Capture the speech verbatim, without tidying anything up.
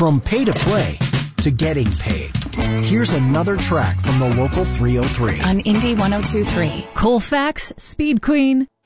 From pay to play to getting paid. Here's another track from the local three oh three. On Indy one oh two point three. Colfax, Speed Queen.